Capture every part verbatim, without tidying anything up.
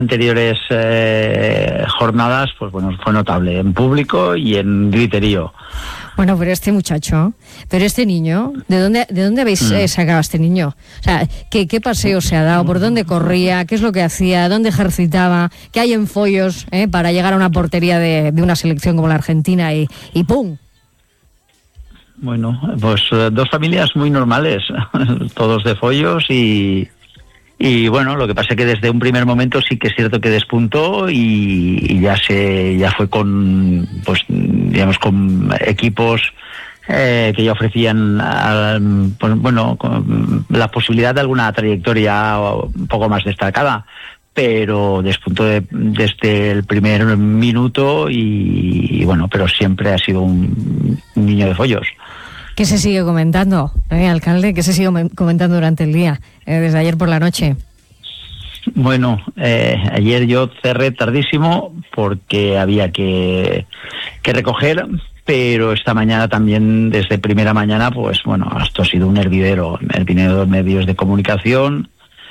anteriores eh, jornadas, pues bueno, fue notable en público y en griterío. Bueno, pero este muchacho, pero este niño, ¿de dónde, de dónde habéis eh, sacado a este niño? O sea, ¿qué, qué paseo se ha dado? ¿Por dónde corría? ¿Qué es lo que hacía? ¿Dónde ejercitaba? ¿Qué hay en follos eh, para llegar a una portería de, de una selección como la Argentina y, y ¡pum! Bueno, pues dos familias muy normales, todos de follos y... Y bueno, lo que pasa es que desde un primer momento sí que es cierto que despuntó y, y ya se ya fue con, pues digamos, con equipos eh, que ya ofrecían, uh, pues, bueno, con la posibilidad de alguna trayectoria un poco más destacada, pero despuntó de, desde el primer minuto y, y bueno, pero siempre ha sido un niño de follos. ¿Qué se sigue comentando, eh, alcalde? ¿Qué se sigue comentando durante el día, eh, desde ayer por la noche? Bueno, eh, ayer yo cerré tardísimo porque había que, que recoger, pero esta mañana también, desde primera mañana, pues bueno, esto ha sido un hervidero, hervidero de medios de comunicación.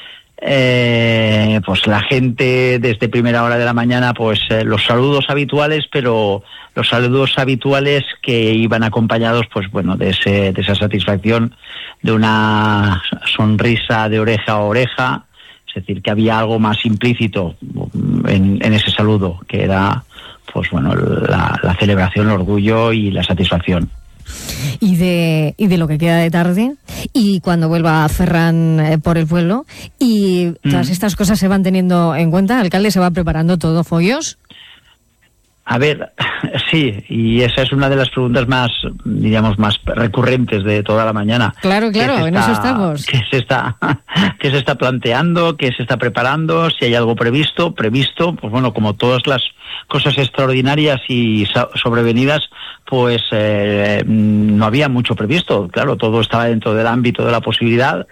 Eh, pues la gente desde primera hora de la mañana, pues eh, los saludos habituales, pero los saludos habituales que iban acompañados, pues bueno, de ese, de esa satisfacción, de una sonrisa de oreja a oreja, es decir, que había algo más implícito en, en ese saludo, que era, pues bueno, la, la celebración, el orgullo y la satisfacción. Y de, y de lo que queda de tarde, y cuando vuelva Ferran eh, por el pueblo, y todas mm. estas cosas se van teniendo en cuenta. ¿Alcalde se va preparando todo, follos? A ver, sí, y esa es una de las preguntas más, digamos, más recurrentes de toda la mañana. Claro, claro, en eso estamos. ¿Qué se está, qué se está planteando? ¿Qué se está preparando? Si hay algo previsto, previsto, pues bueno, como todas las cosas extraordinarias y sobrevenidas, pues eh, no había mucho previsto. Claro, todo estaba dentro del ámbito de la posibilidad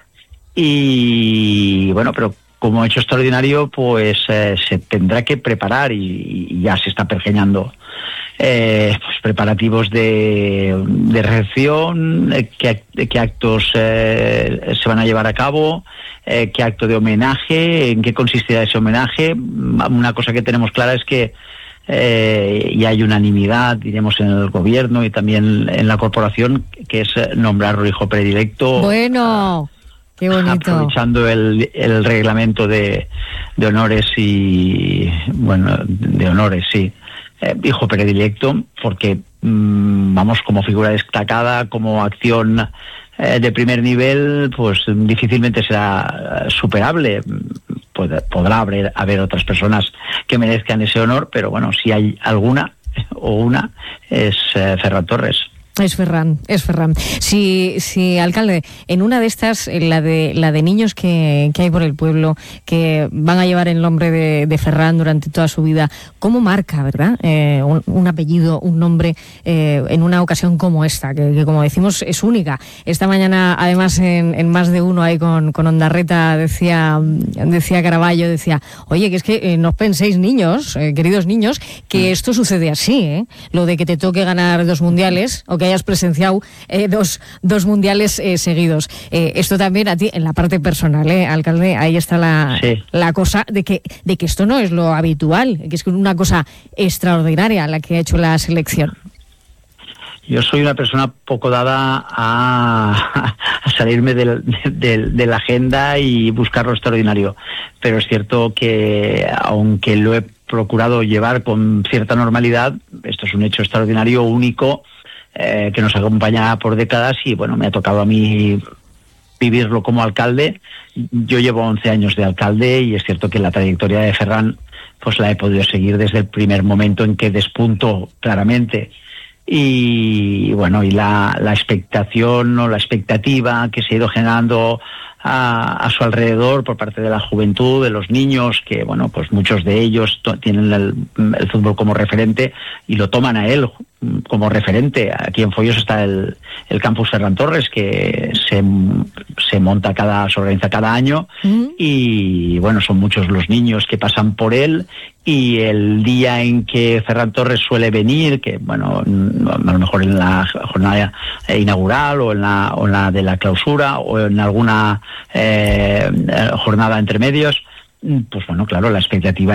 y bueno, pero como hecho extraordinario, pues eh, se tendrá que preparar y, y ya se está pergeñando eh, pues preparativos de, de recepción, eh, qué, qué actos eh, se van a llevar a cabo, eh, qué acto de homenaje, en qué consistirá ese homenaje. Una cosa que tenemos clara es que eh, y hay unanimidad, diremos, en el gobierno y también en la corporación, que es nombrar hijo predilecto. Bueno. Qué bonito. Aprovechando el, el reglamento de, de honores y, bueno, de honores, sí, eh, hijo predilecto, porque, mmm, vamos, como figura destacada, como acción eh, de primer nivel, pues difícilmente será superable. Pod- podrá haber, haber otras personas que merezcan ese honor, pero bueno, si hay alguna o una, es eh, Ferran Torres. Es Ferran, es Ferran. Si, si, alcalde, en una de estas, la de la de niños que, que hay por el pueblo, que van a llevar el nombre de, de Ferran durante toda su vida, ¿cómo marca, verdad? Eh, un, un apellido, un nombre, eh, en una ocasión como esta, que, que como decimos es única. Esta mañana, además, en, en Más de Uno, ahí con, con Ondarreta, decía, decía Caraballo, decía, oye, que es que eh, no penséis, niños, eh, queridos niños, que esto sucede así, ¿eh? Lo de que te toque ganar dos mundiales, o que hayas presenciado eh, dos, dos mundiales eh, seguidos. Eh, esto también a ti, en la parte personal, eh, alcalde, ahí está la, sí. la cosa de que, de que esto no es lo habitual, que es una cosa extraordinaria la que ha hecho la selección. Yo soy una persona poco dada a, a salirme de, de, de la agenda y buscar lo extraordinario, pero es cierto que, aunque lo he procurado llevar con cierta normalidad, esto es un hecho extraordinario, único, Eh, que nos acompaña por décadas y bueno, me ha tocado a mí vivirlo como alcalde. Yo llevo once años de alcalde y es cierto que la trayectoria de Ferran pues la he podido seguir desde el primer momento en que despuntó claramente y bueno, y la, la expectación o la expectativa que se ha ido generando a, a su alrededor por parte de la juventud, de los niños, que bueno, pues muchos de ellos to- tienen el, el fútbol como referente y lo toman a él como referente. Aquí en Follos está el, el campus Ferran Torres, que se, se monta cada, se organiza cada año, mm. y bueno, son muchos los niños que pasan por él, y el día en que Ferran Torres suele venir, que bueno, a lo mejor en la jornada inaugural o en la, o en la de la clausura o en alguna eh, jornada entre medios, pues bueno, claro, la expectativa